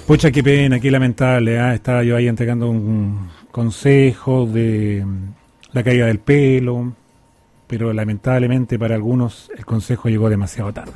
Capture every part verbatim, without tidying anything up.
Pucha, qué pena, qué lamentable. ¿eh? Estaba yo ahí entregando un consejo de la caída del pelo, pero lamentablemente para algunos el consejo llegó demasiado tarde.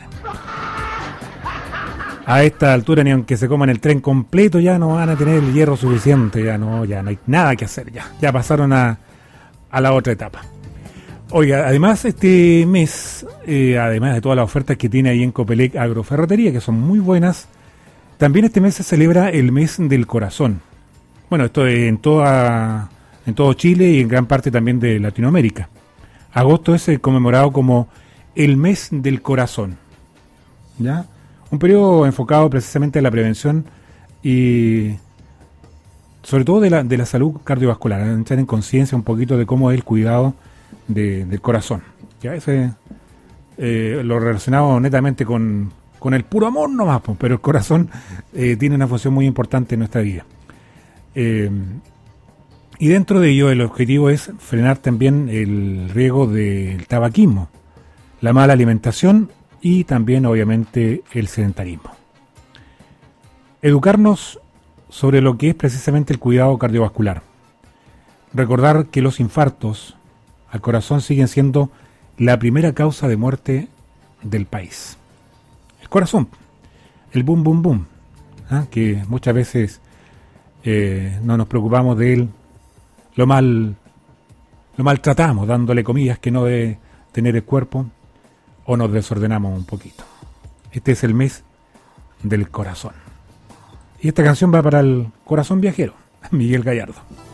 A esta altura, ni aunque se coman el tren completo, ya no van a tener el hierro suficiente, ya no, ya no hay nada que hacer, ya, ya pasaron a, a la otra etapa. Oiga, además este mes, eh, además de todas las ofertas que tiene ahí en Copelec Agroferretería, que son muy buenas, también este mes se celebra el mes del corazón. Bueno, esto es en toda, en todo Chile y en gran parte también de Latinoamérica. Agosto es conmemorado como el mes del corazón, ¿ya? Un periodo enfocado precisamente en la prevención y sobre todo de la, de la salud cardiovascular, entrar en conciencia un poquito de cómo es el cuidado de, del corazón. Ya ese eh, lo relacionamos netamente con, con el puro amor nomás, pues, pero el corazón eh, tiene una función muy importante en nuestra vida. Eh, y dentro de ello el objetivo es frenar también el riesgo del tabaquismo, la mala alimentación y también obviamente el sedentarismo. Educarnos sobre lo que es precisamente el cuidado cardiovascular. Recordar que los infartos al corazón siguen siendo la primera causa de muerte del país. El corazón, el boom, boom, boom, ¿eh? Que muchas veces eh, no nos preocupamos de él, lo mal, lo maltratamos, dándole comillas que no debe tener el cuerpo, o nos desordenamos un poquito. Este es el mes del corazón. Y esta canción va para el corazón viajero, Miguel Gallardo.